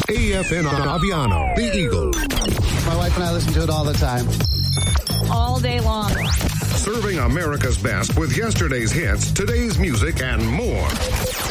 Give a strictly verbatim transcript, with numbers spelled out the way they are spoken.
A F N Aviano, the Eagle. My wife and I listen to it all the time. All day long. Serving America's best with yesterday's hits, today's music, and more.